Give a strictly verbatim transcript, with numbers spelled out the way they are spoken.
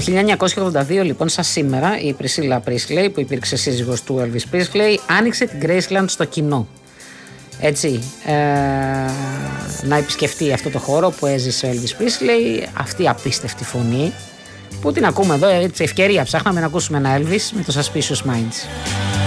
χίλια εννιακόσια ογδόντα δύο λοιπόν, σαν σήμερα, η Πρισίλα Πρίσλεϊ, που υπήρξε σύζυγος του Elvis Πρίσλεϊ, άνοιξε την Graceland στο κοινό. Έτσι, ε, να επισκεφτεί αυτό το χώρο που έζησε ο Elvis Πρίσλεϊ, αυτή η απίστευτη φωνή, που την ακούμε εδώ, έτσι, ευκαιρία ψάχναμε να ακούσουμε ένα Elvis με το Suspicious Minds.